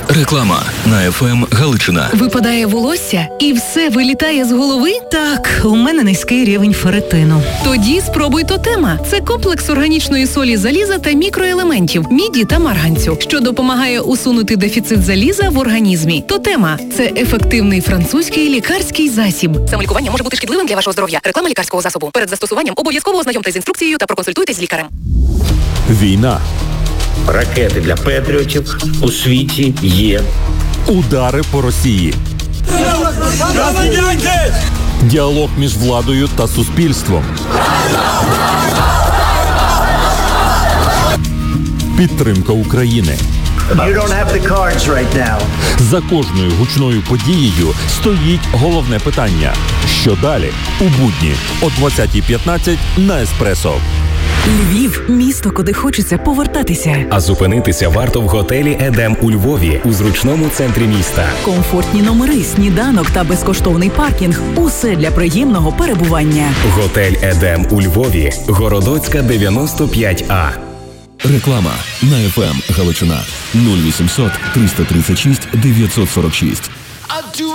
Реклама на ФМ Галичина. Випадає волосся і все вилітає з голови? Так, у мене низький рівень ферритину. Тоді спробуй Тотема. Це комплекс органічної солі заліза та мікроелементів, міді та марганцю, що допомагає усунути дефіцит заліза в організмі. Тотема – це ефективний французький лікарський засіб. Самолікування може бути шкідливим для вашого здоров'я. Реклама лікарського засобу. Перед застосуванням обов'язково ознайомтесь з інструкцією та проконсультуйтесь з лікарем. Війна. Ракети для патріотів у світі є. Удари по Росії. Діалог між владою та суспільством. Підтримка України. You don't have the cards right now. За кожною гучною подією стоїть головне питання. Що далі? У будні о 20:15 на Еспресо. Львів – місто, куди хочеться повертатися. А зупинитися варто в готелі «Едем» у Львові, у зручному центрі міста. Комфортні номери, сніданок та безкоштовний паркінг – усе для приємного перебування. Готель «Едем» у Львові, Городоцька, 95А. Реклама на ФМ Галичина. 0800 336 946.